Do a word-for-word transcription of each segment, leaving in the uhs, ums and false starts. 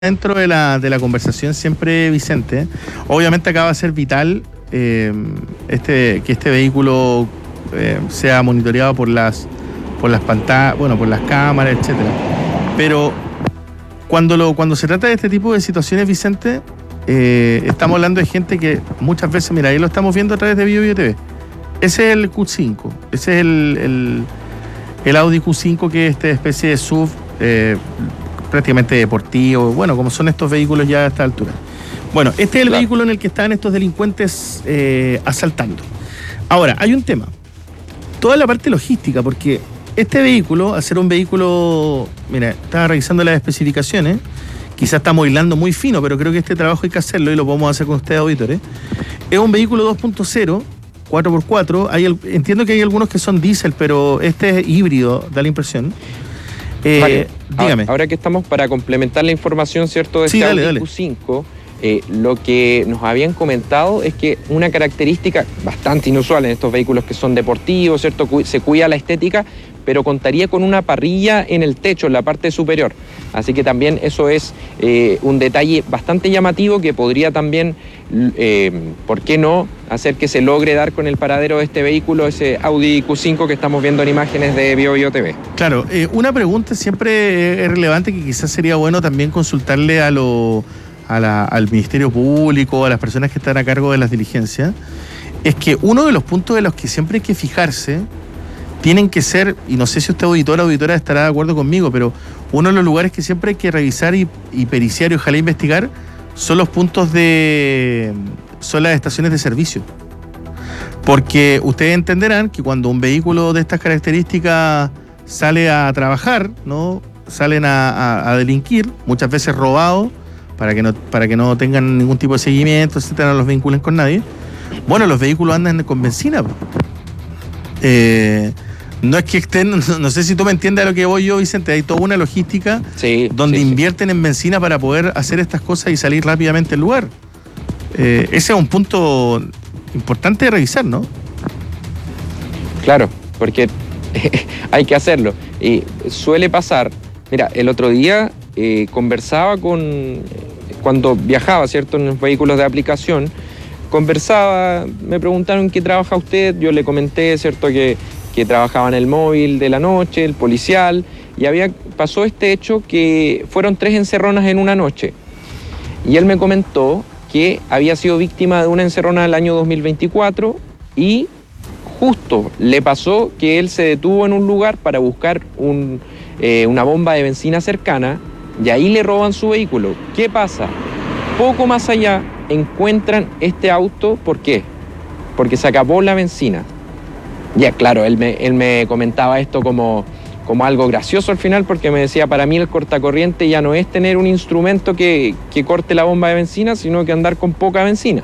Dentro de la, de la conversación siempre, Vicente, obviamente acá va a ser vital eh, este, que este vehículo eh, sea monitoreado por las por las pantallas, bueno, por las cámaras, etcétera. Pero cuando lo cuando se trata de este tipo de situaciones, Vicente, eh, estamos hablando de gente que muchas veces, mira, ahí lo estamos viendo a través de Bio Bio T V. Ese es el Q cinco, ese es el, el, el Audi Q cinco, que es esta especie de S U V eh, prácticamente deportivo, bueno, como son estos vehículos ya a esta altura. Bueno, este es el claro. vehículo en el que están estos delincuentes eh, asaltando. Ahora, hay un tema. Toda la parte logística, porque este vehículo, al ser un vehículo, mira, estaba revisando las especificaciones, quizás estamos hilando muy fino, pero creo que este trabajo hay que hacerlo y lo podemos hacer con ustedes, auditores. Es un vehículo dos punto cero, cuatro por cuatro, hay, entiendo que hay algunos que son diésel, pero este es híbrido, da la impresión. Eh, vale. dígame. Ahora que estamos para complementar la información, ¿cierto? De sí, este dale, Audi dale. Q cinco, eh, lo que nos habían comentado es que una característica bastante inusual en estos vehículos que son deportivos, ¿cierto? Se cuida la estética, pero contaría con una parrilla en el techo, en la parte superior. Así que también eso es eh, un detalle bastante llamativo que podría también, eh, ¿por qué no?, hacer que se logre dar con el paradero de este vehículo, ese Audi Q cinco que estamos viendo en imágenes de Bio Bio T V. Claro, eh, una pregunta siempre es relevante que quizás sería bueno también consultarle a lo, a la, al Ministerio Público, a las personas que están a cargo de las diligencias, es que uno de los puntos de los que siempre hay que fijarse tienen que ser, y no sé si usted auditor o auditora estará de acuerdo conmigo, pero uno de los lugares que siempre hay que revisar y, y periciar y ojalá investigar son los puntos de... son las estaciones de servicio. Porque ustedes entenderán que cuando un vehículo de estas características sale a trabajar, ¿no? Salen a, a, a delinquir, muchas veces robados, para que no, para que no tengan ningún tipo de seguimiento, etcétera, no los vinculen con nadie. Bueno, los vehículos andan con benzina. Eh, no es que estén, no, no sé si tú me entiendes a lo que voy yo, Vicente, hay toda una logística sí, donde sí, invierten sí. en benzina para poder hacer estas cosas y salir rápidamente del lugar. Eh, ese es un punto importante de revisar, ¿no? Claro, porque hay que hacerlo. Y suele pasar, mira, el otro día eh, conversaba con, cuando viajaba, ¿cierto?, en los vehículos de aplicación, conversaba, me preguntaron qué trabaja usted, yo le comenté, ¿cierto?, que, que trabajaba en el móvil de la noche, el policial, y había, pasó este hecho que fueron tres encerronas en una noche. Y él me comentó que había sido víctima de una encerrona el año dos mil veinticuatro y justo le pasó que él se detuvo en un lugar para buscar un, eh, una bomba de benzina cercana y ahí le roban su vehículo. ¿Qué pasa? Poco más allá encuentran este auto, ¿por qué? Porque se acabó la benzina. Ya, claro, él me, él me comentaba esto como, como algo gracioso al final, porque me decía, para mí el cortacorriente ya no es tener un instrumento que, que corte la bomba de benzina, sino que andar con poca benzina.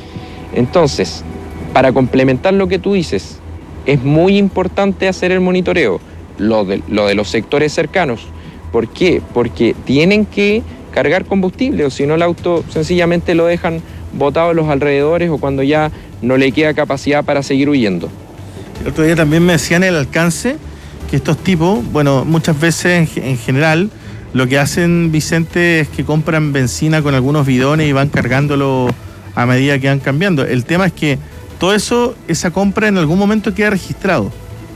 Entonces, para complementar lo que tú dices, es muy importante hacer el monitoreo, lo de, lo de los sectores cercanos. ¿Por qué? Porque tienen que cargar combustible, o si no el auto sencillamente lo dejan botado en los alrededores o cuando ya no le queda capacidad para seguir huyendo. El otro día también me decían el alcance que estos tipos, bueno, muchas veces en, en general, lo que hacen, Vicente, es que compran benzina con algunos bidones y van cargándolo a medida que van cambiando. El tema es que todo eso, esa compra en algún momento queda registrado.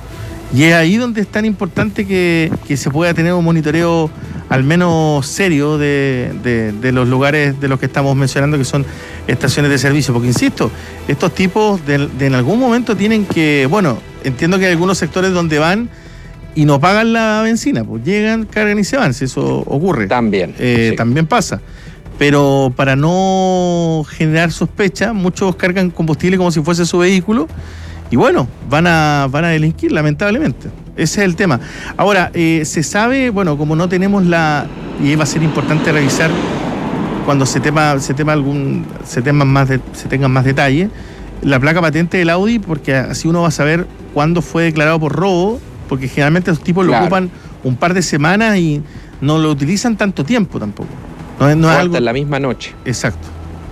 Y es ahí donde es tan importante que, que se pueda tener un monitoreo al menos serio de, de, de los lugares de los que estamos mencionando, que son estaciones de servicio. Porque, insisto, estos tipos de, de en algún momento tienen que, bueno, entiendo que hay algunos sectores donde van y no pagan la benzina, pues llegan, cargan y se van, si eso ocurre. También. Eh, sí. También pasa. Pero para no generar sospecha, muchos cargan combustible como si fuese su vehículo y bueno, van a, van a delinquir, lamentablemente. Ese es el tema. Ahora, eh, se sabe, bueno, como no tenemos la... y va a ser importante revisar cuando se tema, se tema algún, se teman más de, se tengan más detalles, la placa patente del Audi, porque así uno va a saber cuándo fue declarado por robo, porque generalmente los tipos claro. lo ocupan un par de semanas y no lo utilizan tanto tiempo tampoco. No, no es algo... en la misma noche. Exacto.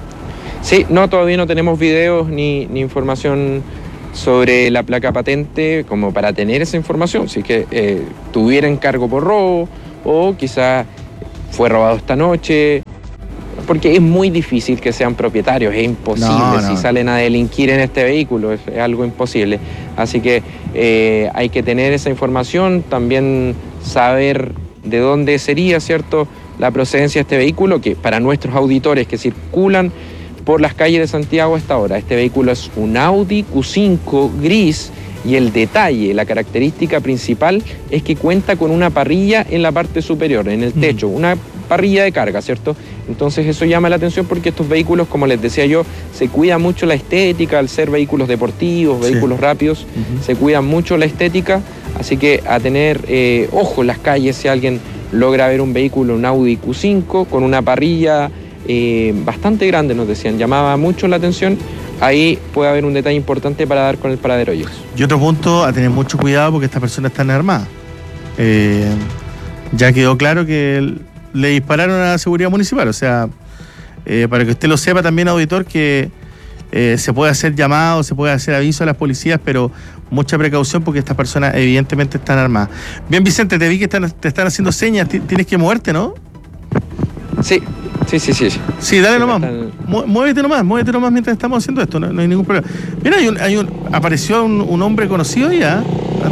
Sí, no, todavía no tenemos videos ni, ni información sobre la placa patente como para tener esa información. Si es que eh, tuviera encargo por robo o quizás fue robado esta noche, porque es muy difícil que sean propietarios, es imposible. No, no. Si salen a delinquir en este vehículo, es, es algo imposible. Así que eh, hay que tener esa información, también saber de dónde sería, ¿cierto?, la procedencia de este vehículo, que para nuestros auditores que circulan por las calles de Santiago a esta hora, este vehículo es un Audi Q cinco gris, y el detalle, la característica principal es que cuenta con una parrilla en la parte superior, en el techo, mm. una parrilla de carga, ¿cierto? Entonces eso llama la atención porque estos vehículos, como les decía yo, se cuida mucho la estética, al ser vehículos deportivos, vehículos sí. rápidos, uh-huh. se cuida mucho la estética, así que a tener eh, ojo en las calles si alguien logra ver un vehículo, un Audi Q cinco, con una parrilla eh, bastante grande, nos decían, llamaba mucho la atención. Ahí puede haber un detalle importante para dar con el paradero ellos. Y otro punto, a tener mucho cuidado porque estas personas están armadas. Eh, ya quedó claro que le dispararon a la seguridad municipal. O sea, eh, para que usted lo sepa también, auditor, que eh, se puede hacer llamado, se puede hacer aviso a las policías, pero mucha precaución porque estas personas evidentemente están armadas. Bien, Vicente, te vi que están, te están haciendo señas, tienes que moverte, ¿no? Sí. Sí, sí, sí. Sí, dale nomás. Están... Muévete nomás, muévete nomás mientras estamos haciendo esto, no, no hay ningún problema. Mira, hay un, hay un, apareció un, un hombre conocido ya. A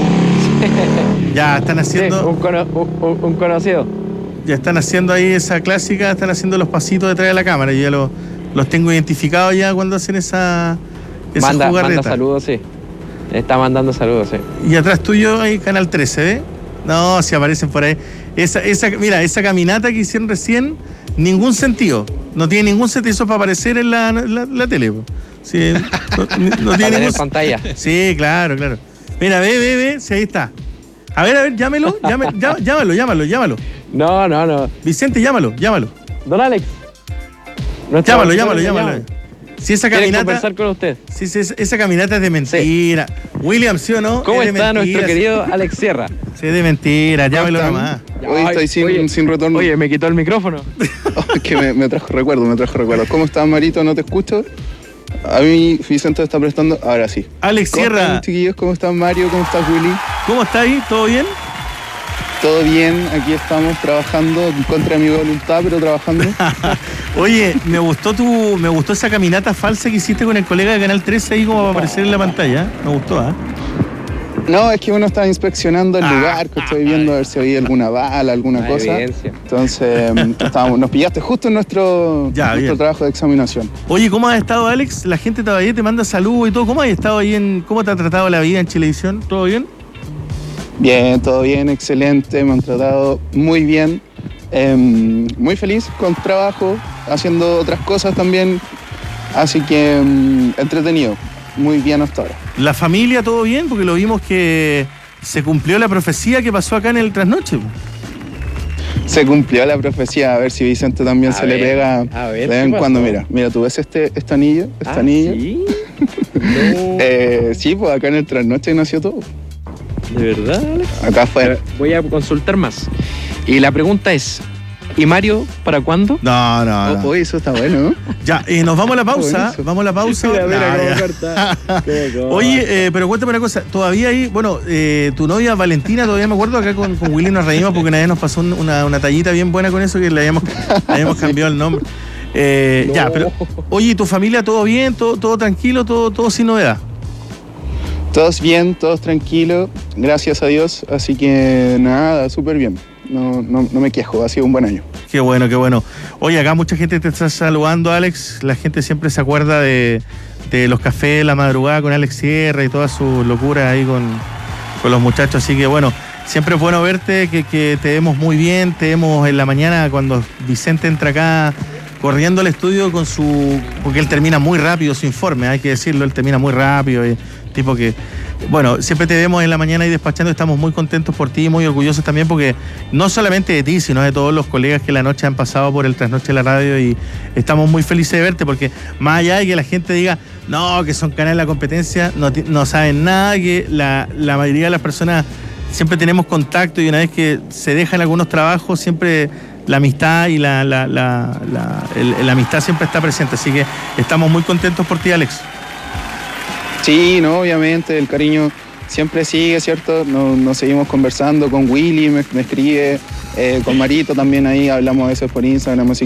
tu... Ya están haciendo. Sí, un, cono, un, un conocido. Ya están haciendo ahí esa clásica, están haciendo los pasitos detrás de la cámara. Yo ya los, los tengo identificados ya cuando hacen esa, esa manda, jugarreta. Manda saludos, sí. Está mandando saludos, sí. Y atrás tuyo hay Canal trece, ¿eh? No, si aparecen por ahí. Esa, esa, mira, esa caminata que hicieron recién, ningún sentido. No tiene ningún sentido. Eso es para aparecer en la, la, la tele. Sí, no, no tiene ningún pantalla. Sí, claro, claro. Mira, ve, ve, ve, sí, ahí está. A ver, a ver, llámelo, llámelo, llámalo, llámalo, llámalo. No, no, no. Vicente, llámalo, llámalo. Don Alex. Llámalo, llámalo, llámalo. Si esa caminata. Conversar con usted. Si, si esa caminata es de mentira. Sí. William, ¿sí o no? ¿Cómo es está nuestro querido Alex Sierra? Sí, es de mentira, llámelo nomás. Hoy estoy sin, oye, sin retorno. Oye, me quitó el micrófono. Oh, que me, me trajo recuerdo, me trajo recuerdo. ¿Cómo estás, Marito? ¿No te escucho? A mí Vicente está prestando. Ahora sí. Alex ¿Cómo Sierra. están, chiquillos? ¿Cómo están, Mario? ¿Cómo estás, Willy? ¿Cómo está ahí? ¿Todo bien? Todo bien, aquí estamos trabajando en contra de mi voluntad, pero trabajando. Oye, me gustó tu, me gustó esa caminata falsa que hiciste con el colega de Canal trece ahí como para aparecer en la pantalla. Me gustó, ¿ah? ¿eh? No, es que uno estaba inspeccionando el ah, lugar, que estoy viendo a ver si había alguna bala, alguna Una cosa. Evidencia. Entonces, estábamos, nos pillaste justo en nuestro, ya, nuestro trabajo de examinación. Oye, ¿cómo has estado, Alex? La gente todavía te manda saludos y todo. ¿Cómo has estado ahí en, cómo te ha tratado la vida en Chilevisión? ¿Todo bien? Bien, todo bien, excelente, me han tratado muy bien, eh, muy feliz con trabajo, haciendo otras cosas también, así que eh, entretenido, muy bien hasta ahora. ¿La familia todo bien? Porque lo vimos que se cumplió la profecía que pasó acá en el Trasnoche. Se cumplió la profecía, a ver si Vicente también a se ver, le pega a ver, de vez en cuando, mira, mira, tú ves este, este anillo, este ah, anillo. ¿sí? No. eh, sí, pues acá en el Trasnoche nació todo. ¿De verdad, Alex? Acá fue. Voy a consultar más. Y la pregunta es, ¿y Mario para cuándo? No, no, no. Oh, oh, eso está bueno, ¿no? Ya, eh, nos vamos a la pausa. Vamos a la pausa. Mira, mira, nah, cómo corta. Cómo, cómo Oye, eh, pero cuéntame una cosa. Todavía hay, bueno, eh, tu novia Valentina, todavía me acuerdo acá con, con Willy nos reímos porque una vez nos pasó un, una, una tallita bien buena con eso que le habíamos, le habíamos cambiado el nombre. Eh, no. Ya, pero, oye, ¿tu familia todo bien? ¿Todo, todo tranquilo? ¿Todo, todo sin novedad? Todos bien, todos tranquilos, gracias a Dios, así que nada, súper bien, no, no, no me quejo, ha sido un buen año. Qué bueno, qué bueno. Oye, acá mucha gente te está saludando, Alex, la gente siempre se acuerda de, de los cafés de la madrugada con Alex Sierra y toda su locura ahí con, con los muchachos, así que bueno, siempre es bueno verte, que, que te vemos muy bien, te vemos en la mañana cuando Vicente entra acá corriendo al estudio con su, porque él termina muy rápido su informe, hay que decirlo, él termina muy rápido y tipo que, bueno, siempre te vemos en la mañana ahí despachando, estamos muy contentos por ti y muy orgullosos también porque no solamente de ti, sino de todos los colegas que la noche han pasado por el Trasnoche de la radio y estamos muy felices de verte porque más allá de que la gente diga, no, que son canales de la competencia, no, no saben nada, que la, la mayoría de las personas siempre tenemos contacto y una vez que se dejan algunos trabajos, siempre la amistad y la, la, la, la, el, la amistad siempre está presente, así que estamos muy contentos por ti, Alex. Sí, no, obviamente, el cariño siempre sigue, ¿cierto? Nos, nos seguimos conversando con Willy, me, me escribe, eh, con Marito también ahí hablamos a veces por Instagram, así